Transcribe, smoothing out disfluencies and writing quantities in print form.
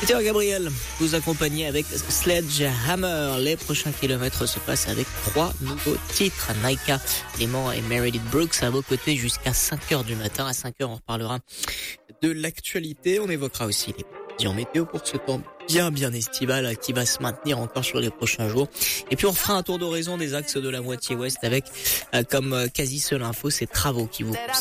Peter Gabriel, vous accompagnez avec Sledgehammer. Les prochains kilomètres se passent avec 3 nouveaux titres. Naika, Clément et Meredith Brooks à vos côtés jusqu'à 5h du matin. À 5h, on reparlera de l'actualité. On évoquera aussi les prévisions météo pour ce temps bien estival qui va se maintenir encore sur les prochains jours. Et puis on fera un tour d'horizon des axes de la moitié ouest avec, comme quasi seule info, ces travaux qui vous concernent.